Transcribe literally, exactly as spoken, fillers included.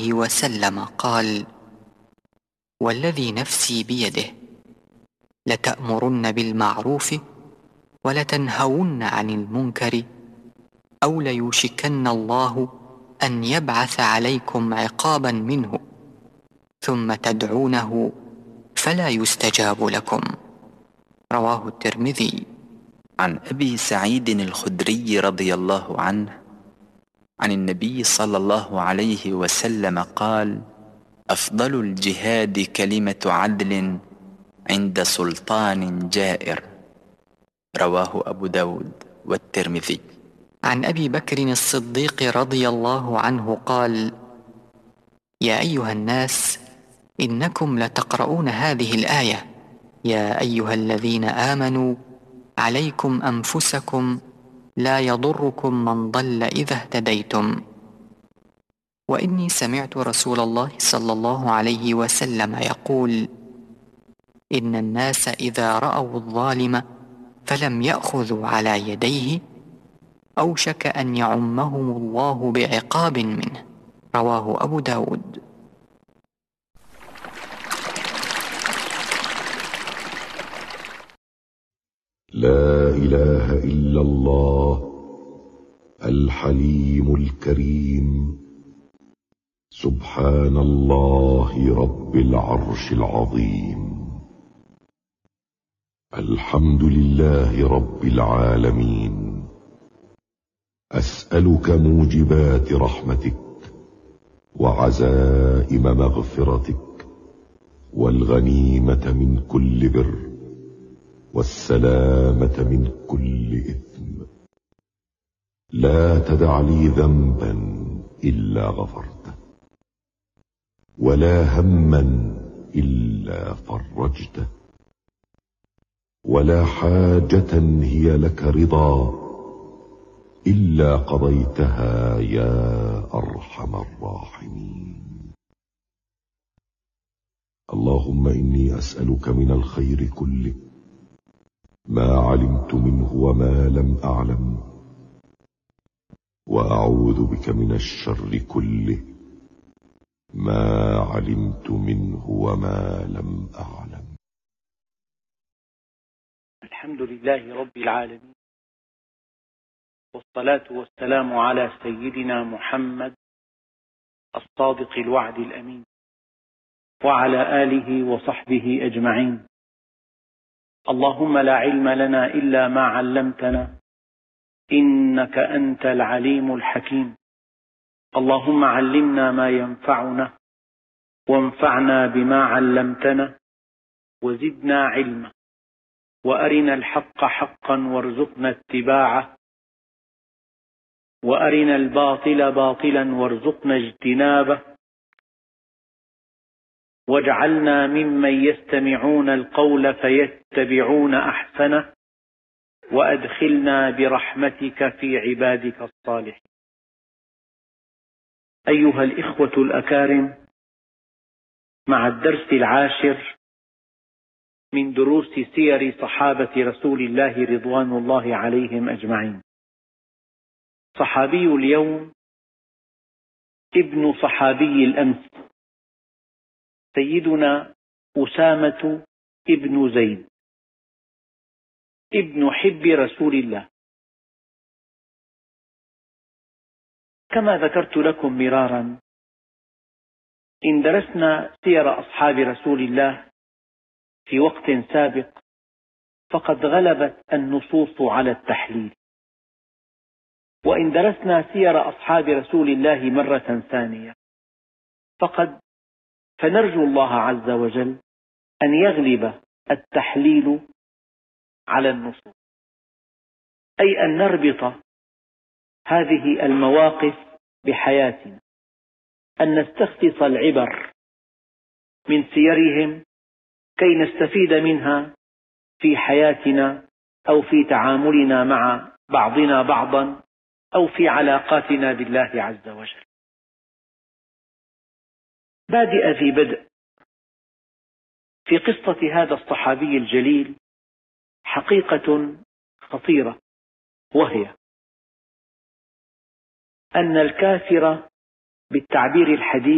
عليه وسلم قال: والذي نفسي بيده لتأمرن بالمعروف ولتنهون عن المنكر أو ليوشكن الله أن يبعث عليكم عقابا منه ثم تدعونه فلا يستجاب لكم. رواه الترمذي. عن أبي سعيد الخدري رضي الله عنه عن النبي صلى الله عليه وسلم قال: أفضل الجهاد كلمة عدل عند سلطان جائر. رواه أبو داود والترمذي. عن أبي بكر الصديق رضي الله عنه قال: يا أيها الناس إنكم لتقرؤون هذه الآية: يا أيها الذين آمنوا عليكم أنفسكم لا يضركم من ضل إذا اهتديتم. وإني سمعت رسول الله صلى الله عليه وسلم يقول: إن الناس إذا رأوا الظالم فلم يأخذوا على يديه أوشك أن يعمهم الله بعقاب منه. رواه أبو داود. لا إله إلا الله الحليم الكريم، سبحان الله رب العرش العظيم. الحمد لله رب العالمين، أسألك موجبات رحمتك وعزائم مغفرتك والغنيمة من كل بر والسلامة من كل إثم. لا تدع لي ذنبا إلا غفرته ولا هما إلا فرجته ولا حاجة هي لك رضا إلا قضيتها يا أرحم الراحمين. اللهم إني أسألك من الخير كله ما علمت منه وما لم أعلم، وأعوذ بك من الشر كله ما علمت منه وما لم أعلم. الحمد لله رب العالمين، والصلاة والسلام على سيدنا محمد الصادق الوعد الأمين وعلى آله وصحبه أجمعين. اللهم لا علم لنا إلا ما علمتنا إنك أنت العليم الحكيم. اللهم علمنا ما ينفعنا وانفعنا بما علمتنا وزدنا علما، وأرنا الحق حقا وارزقنا اتباعه، وأرنا الباطل باطلا وارزقنا اجتنابه، واجعلنا ممن يستمعون القول فيتبعون أحسنه، وأدخلنا برحمتك في عبادك الصالحين. أيها الإخوة الأكارم، مع الدرس العاشر من دروس سير صحابة رسول الله رضوان الله عليهم أجمعين. صحابي اليوم ابن صحابي الأمس، سيدنا أسامة ابن زيد ابن حب رسول الله. كما ذكرت لكم مرارا، إن درسنا سير أصحاب رسول الله في وقت سابق فقد غلبت النصوص على التحليل، وإن درسنا سير أصحاب رسول الله مرة ثانية فقد فنرجو الله عز وجل أن يغلب التحليل على النصوص، أي أن نربط هذه المواقف بحياتنا، أن نستخلص العبر من سيرهم كي نستفيد منها في حياتنا أو في تعاملنا مع بعضنا بعضا أو في علاقاتنا بالله عز وجل. بادئ في بدء في قصة هذا الصحابي الجليل حقيقة خطيرة، وهي أن الكافر بالتعبير الحديث